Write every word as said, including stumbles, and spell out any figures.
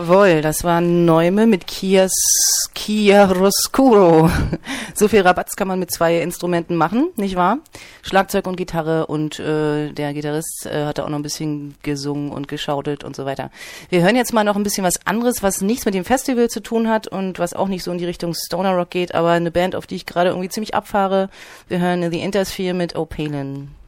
Jawohl, das war Neume mit Chias, Chiaroscuro. So viel Rabatz kann man mit zwei Instrumenten machen, nicht wahr? Schlagzeug und Gitarre und äh, der Gitarrist äh, hat auch noch ein bisschen gesungen und geschautelt und so weiter. Wir hören jetzt mal noch ein bisschen was anderes, was nichts mit dem Festival zu tun hat und was auch nicht so in die Richtung Stoner Rock geht, aber eine Band, auf die ich gerade irgendwie ziemlich abfahre. Wir hören The Intersphere mit O'Palin.